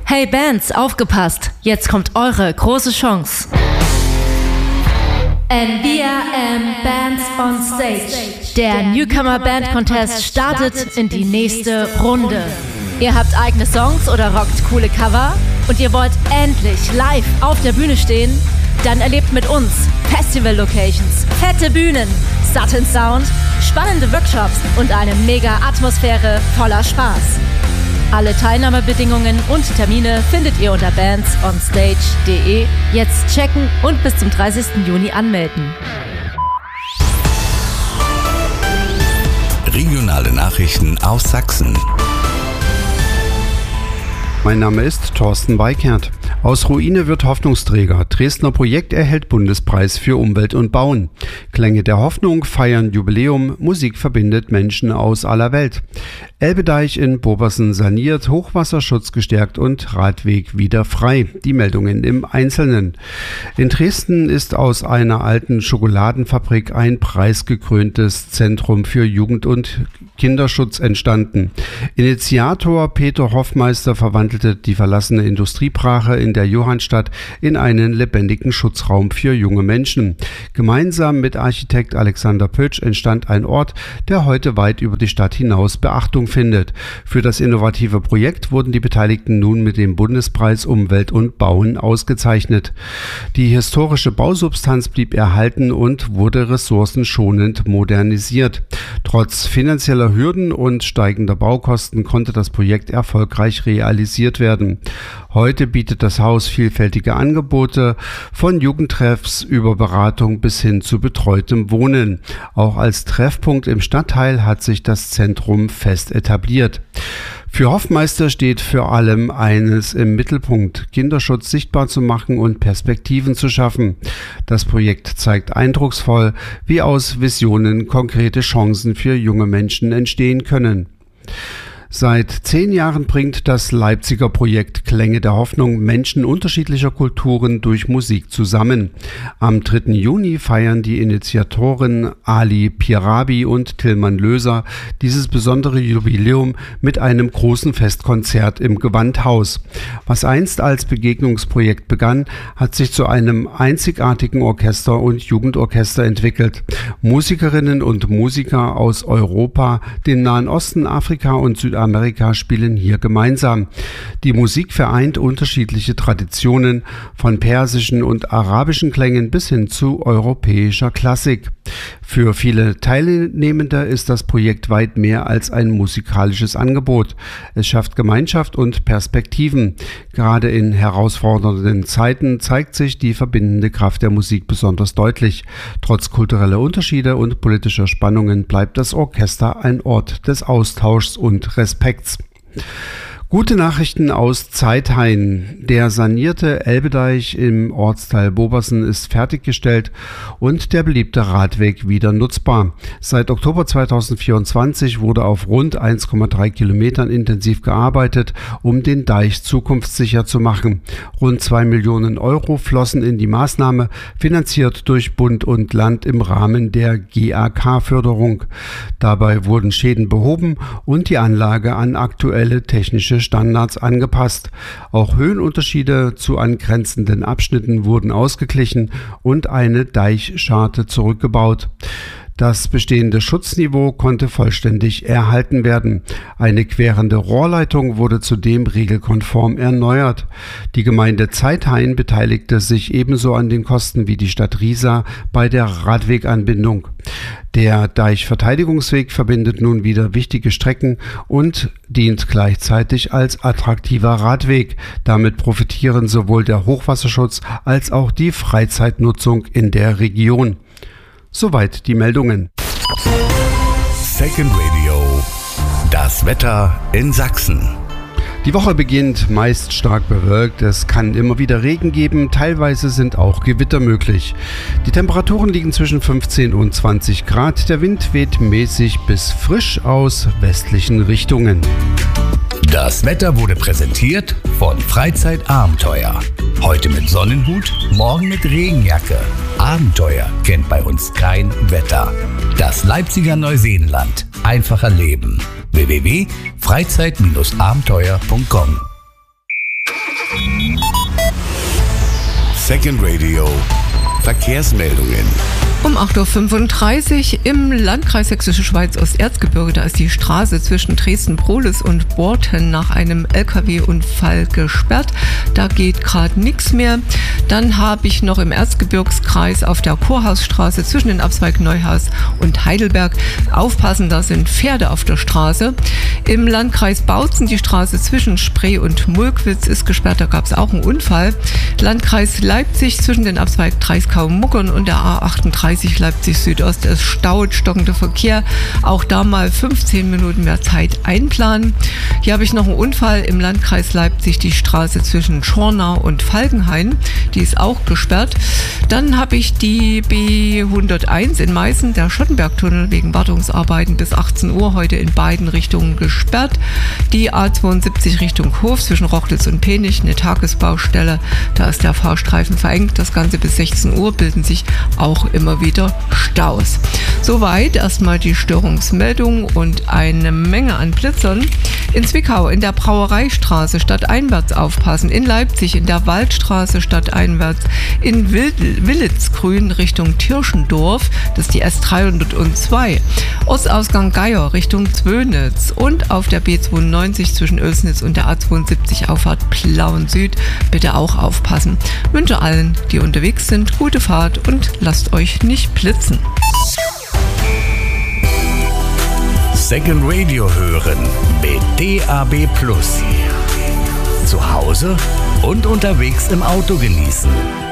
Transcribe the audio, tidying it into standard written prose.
Hey Bands, aufgepasst! Jetzt kommt eure große Chance. NBRM Bands on Stage. Der Newcomer Band Contest startet in die nächste Runde. Ihr habt eigene Songs oder rockt coole Cover und ihr wollt endlich live auf der Bühne stehen? Dann erlebt mit uns Festival-Locations, fette Bühnen, satten Sound, spannende Workshops und eine mega Atmosphäre voller Spaß. Alle Teilnahmebedingungen und Termine findet ihr unter bandsonstage.de. Jetzt checken und bis zum 30. Juni anmelden. Regionale Nachrichten aus Sachsen. Mein Name ist Thorsten Weikert. Aus Ruine wird Hoffnungsträger. Dresdner Projekt erhält Bundespreis für Umwelt und Bauen. Klänge der Hoffnung feiern Jubiläum. Musik verbindet Menschen aus aller Welt. Elbedeich in Bobersen saniert, Hochwasserschutz gestärkt und Radweg wieder frei. Die Meldungen im Einzelnen. In Dresden ist aus einer alten Schokoladenfabrik ein preisgekröntes Zentrum für Jugend- und Kinderschutz entstanden. Initiator Peter Hoffmeister verwandelte die verlassene Industriebrache in der Johannstadt in einen lebendigen Schutzraum für junge Menschen. Gemeinsam mit Architekt Alexander Pötsch entstand ein Ort, der heute weit über die Stadt hinaus Beachtung findet. Für das innovative Projekt wurden die Beteiligten nun mit dem Bundespreis Umwelt und Bauen ausgezeichnet. Die historische Bausubstanz blieb erhalten und wurde ressourcenschonend modernisiert. Trotz finanzieller Hürden und steigender Baukosten konnte das Projekt erfolgreich realisiert werden. Heute bietet das Haus vielfältige Angebote, von Jugendtreffs über Beratung bis hin zu betreutem Wohnen. Auch als Treffpunkt im Stadtteil hat sich das Zentrum fest etabliert. Für Hoffmeister steht vor allem eines im Mittelpunkt: Kinderschutz sichtbar zu machen und Perspektiven zu schaffen. Das Projekt zeigt eindrucksvoll, wie aus Visionen konkrete Chancen für junge Menschen entstehen können. Seit 10 Jahren bringt das Leipziger Projekt Klänge der Hoffnung Menschen unterschiedlicher Kulturen durch Musik zusammen. Am 3. Juni feiern die Initiatoren Ali Pirabi und Tillmann Löser dieses besondere Jubiläum mit einem großen Festkonzert im Gewandhaus. Was einst als Begegnungsprojekt begann, hat sich zu einem einzigartigen Orchester und Jugendorchester entwickelt. Musikerinnen und Musiker aus Europa, dem Nahen Osten, Afrika und Südamerika spielen hier gemeinsam. Die Musik vereint unterschiedliche Traditionen, von persischen und arabischen Klängen bis hin zu europäischer Klassik. Für viele Teilnehmende ist das Projekt weit mehr als ein musikalisches Angebot. Es schafft Gemeinschaft und Perspektiven. Gerade in herausfordernden Zeiten zeigt sich die verbindende Kraft der Musik besonders deutlich. Trotz kultureller Unterschiede und politischer Spannungen bleibt das Orchester ein Ort des Austauschs und Respekts. Gute Nachrichten aus Zeithain. Der sanierte Elbedeich im Ortsteil Bobersen ist fertiggestellt und der beliebte Radweg wieder nutzbar. Seit Oktober 2024 wurde auf rund 1,3 Kilometern intensiv gearbeitet, um den Deich zukunftssicher zu machen. Rund 2 Millionen Euro flossen in die Maßnahme, finanziert durch Bund und Land im Rahmen der GAK-Förderung. Dabei wurden Schäden behoben und die Anlage an aktuelle technische Standards angepasst. Auch Höhenunterschiede zu angrenzenden Abschnitten wurden ausgeglichen und eine Deichscharte zurückgebaut. Das bestehende Schutzniveau konnte vollständig erhalten werden. Eine querende Rohrleitung wurde zudem regelkonform erneuert. Die Gemeinde Zeithain beteiligte sich ebenso an den Kosten wie die Stadt Riesa bei der Radweganbindung. Der Deichverteidigungsweg verbindet nun wieder wichtige Strecken und dient gleichzeitig als attraktiver Radweg. Damit profitieren sowohl der Hochwasserschutz als auch die Freizeitnutzung in der Region. Soweit die Meldungen. Second Radio. Das Wetter in Sachsen. Die Woche beginnt meist stark bewölkt, es kann immer wieder Regen geben, teilweise sind auch Gewitter möglich. Die Temperaturen liegen zwischen 15 und 20 Grad, der Wind weht mäßig bis frisch aus westlichen Richtungen. Das Wetter wurde präsentiert von Freizeitabenteuer. Heute mit Sonnenhut, morgen mit Regenjacke. Abenteuer kennt bei uns kein Wetter. Das Leipziger Neuseenland. Einfacher Leben. www.freizeit-abenteuer.com Second Radio Verkehrsmeldungen. Um 8.35 Uhr im Landkreis Sächsische Schweiz Osterzgebirge, da ist die Straße zwischen Dresden-Prohlis und Borten nach einem LKW-Unfall gesperrt. Da geht gerade nichts mehr. Dann habe ich noch im Erzgebirgskreis auf der Kurhausstraße zwischen den Abzweig Neuhaus und Heidelberg. Aufpassen, da sind Pferde auf der Straße. Im Landkreis Bautzen die Straße zwischen Spree und Mulkwitz ist gesperrt, da gab es auch einen Unfall. Landkreis Leipzig zwischen den Abzweig Dreiskau-Muckern und der A38 Leipzig Südost. Es staut, stockender Verkehr. Auch da mal 15 Minuten mehr Zeit einplanen. Hier habe ich noch einen Unfall im Landkreis Leipzig, die Straße zwischen Schornau und Falkenhain. Die ist auch gesperrt. Dann habe ich die B101 in Meißen, der Schottenbergtunnel wegen Wartungsarbeiten bis 18 Uhr heute in beiden Richtungen gesperrt. Die A72 Richtung Hof zwischen Rochlitz und Penich, eine Tagesbaustelle. Da ist der Fahrstreifen verengt. Das Ganze bis 16 Uhr bilden sich auch immer wieder Staus. Soweit erstmal die Störungsmeldung und eine Menge an Blitzern. In Zwickau in der Brauereistraße stadteinwärts aufpassen. In Leipzig in der Waldstraße stadteinwärts. In Willitzgrün Richtung Tirschendorf. Das ist die S302. Ostausgang Geier Richtung Zwönitz. Und auf der B92 zwischen Oelsnitz und der A72 Auffahrt Plauen Süd. Bitte auch aufpassen. Wünsche allen, die unterwegs sind, gute Fahrt und lasst euch nicht blitzen. Second Radio hören mit DAB+. Zu Hause und unterwegs im Auto genießen.